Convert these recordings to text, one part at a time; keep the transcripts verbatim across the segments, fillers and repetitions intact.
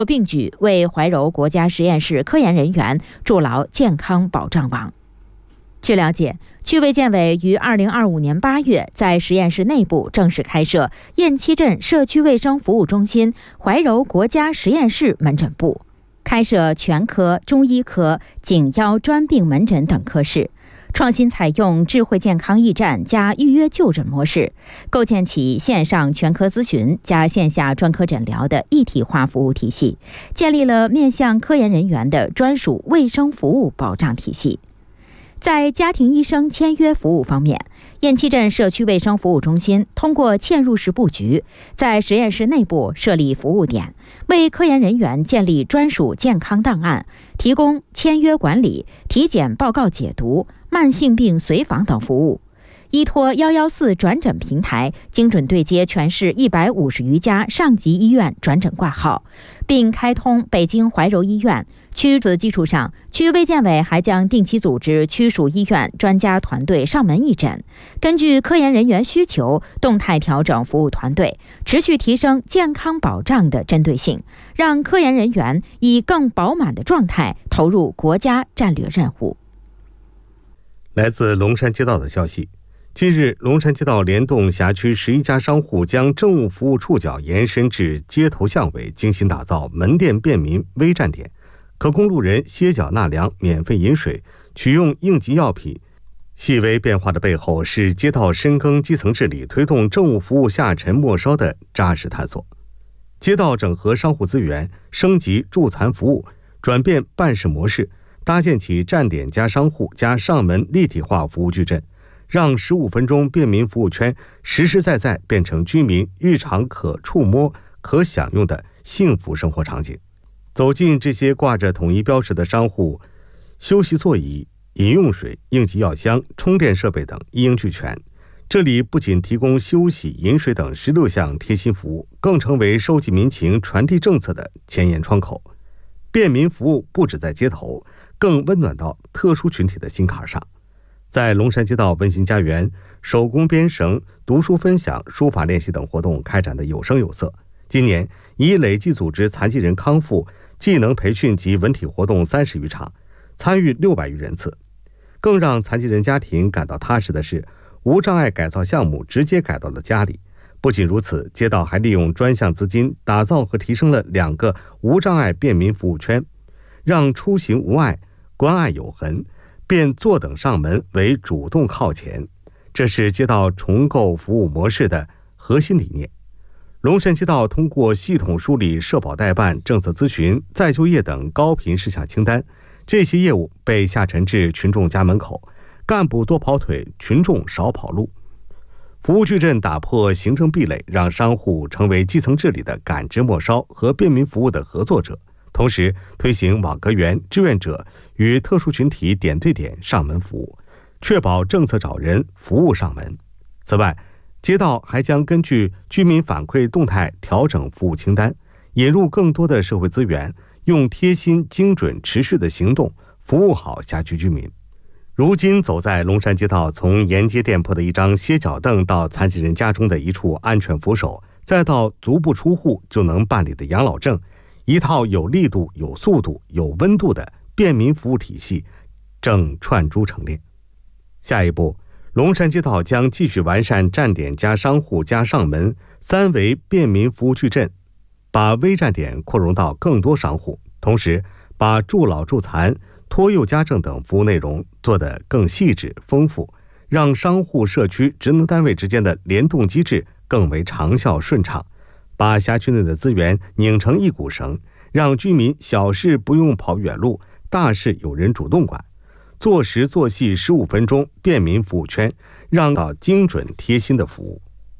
并举为怀柔国家实验室科研人员筑牢健康保障网。据了解，区卫健委于二零二五年八月在实验室内部正式开设雁栖镇社区卫生服务中心怀柔国家实验室门诊部，开设全科、中医科、颈腰专病门诊等科室，创新采用智慧健康驿站加预约就诊模式，构建起线上全科咨询加线下专科诊疗的一体化服务体系，建立了面向科研人员的专属卫生服务保障体系。在家庭医生签约服务方面，雁栖镇社区卫生服务中心通过嵌入式布局，在实验室内部设立服务点，为科研人员建立专属健康档案，提供签约管理、体检报告解读、慢性病随访等服务。依托一一四转诊平台，精准对接全市一百五十余家上级医院转诊挂号，并开通北京怀柔医院。区此基础上，区卫健委还将定期组织区属医院专家团队上门义诊，根据科研人员需求，动态调整服务团队，持续提升健康保障的针对性，让科研人员以更饱满的状态投入国家战略任务。 来自龙山街道的消息，近日，龙山街道联动辖区十一家商户将政务服务触角延伸至街头巷尾，精心打造门店便民微站点，可供路人歇脚纳凉、免费饮水、取用应急药品。细微变化的背后，是街道深耕基层治理、推动政务服务下沉末梢的扎实探索。街道整合商户资源，升级助残服务，转变办事模式，搭建起站点加商户加上门立体化服务矩阵，让十五分钟便民服务圈实实在在变成居民日常可触摸、可享用的幸福生活场景。走进这些挂着统一标识的商户，休息座椅、饮用水、应急药箱、充电设备等一应俱全。这里不仅提供休息、饮水等十六项贴心服务，更成为收集民情、传递政策的前沿窗口。便民服务不止在街头，更温暖到特殊群体的心坎上。在龙山街道温馨家园，手工编绳、读书分享、书法练习等活动开展得有声有色。今年已累计组织残疾人康复、技能培训及文体活动三十余场，参与六百余人次。更让残疾人家庭感到踏实的是，无障碍改造项目直接改到了家里。不仅如此，街道还利用专项资金打造和提升了两个无障碍便民服务圈，让出行无碍、关爱有痕，便坐等上门为主动靠前。这是街道重构服务模式的核心理念。龙山街道通过系统梳理社保代办、政策咨询、再就业等高频事项清单，这些业务被下沉至群众家门口，干部多跑腿，群众少跑路。服务矩阵打破行政壁垒，让商户成为基层治理的感知末梢和便民服务的合作者，同时推行网格员、志愿者与特殊群体点对点上门服务，确保政策找人，服务上门。此外，街道还将根据居民反馈动态调整服务清单，引入更多的社会资源，用贴心、精准、持续的行动服务好辖区居民。如今走在龙山街道，从沿街店铺的一张歇脚凳到残疾人家中的一处安全扶手，再到足不出户就能办理的养老证，一套有力度、有速度、有温度的便民服务体系正串珠成列。下一步，龙山街道将继续完善站点加商户加上门三维便民服务矩阵，把微站点扩容到更多商户，同时把助老助残、托幼家政等服务内容做得更细致丰富，让商户、社区、职能单位之间的联动机制更为长效顺畅，把辖区内的资源拧成一股绳，让居民小事不用跑远路，大事有人主动管。做实做细十五分钟便民服务圈，让到精准贴心的服务。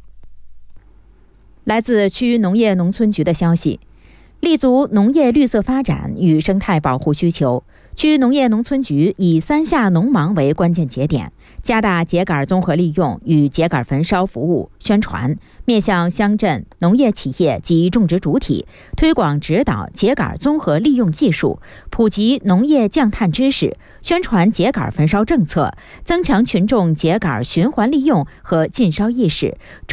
来自区农业农村局的消息，立足农业绿色发展与生态保护需求，区农业农村局以三下农忙为关键节点，加大秸秆综合利用与秸秆焚烧服务宣传，面向乡镇、农业企业及种植主体，推广指导秸秆综合利用技术，普及农业降碳知识，宣传秸秆焚烧政策，增强群众秸秆循环利用和禁烧意识。